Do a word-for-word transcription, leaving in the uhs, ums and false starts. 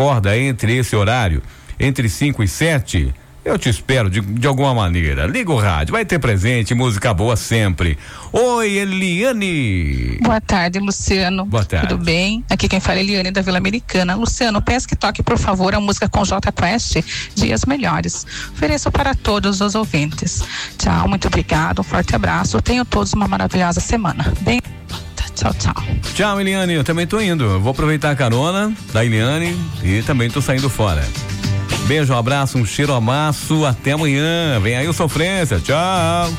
acorda entre esse horário, entre cinco e sete, eu te espero de, de alguma maneira. Liga o rádio, vai ter presente, música boa sempre. Oi, Eliane. Boa tarde, Luciano. Boa tarde. Tudo bem? Aqui quem fala é Eliane da Vila Americana. Luciano, peço que toque, por favor, a música com J Quest, Dias Melhores. Ofereço para todos os ouvintes. Tchau, muito obrigado, um forte abraço. Tenham todos uma maravilhosa semana. Bem, tchau, tchau. Tchau, Eliane, eu também tô indo. Eu vou aproveitar a carona da Eliane e também tô saindo fora. Beijo, um abraço, um cheiro amasso, até amanhã. Vem aí o Sofrência, tchau.